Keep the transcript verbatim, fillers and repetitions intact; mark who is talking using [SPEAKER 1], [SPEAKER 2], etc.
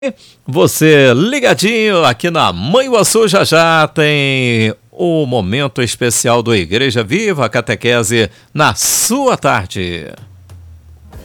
[SPEAKER 1] Você ligadinho aqui na Manhuaçu, já já tem o momento especial do Igreja Viva, a catequese na sua tarde.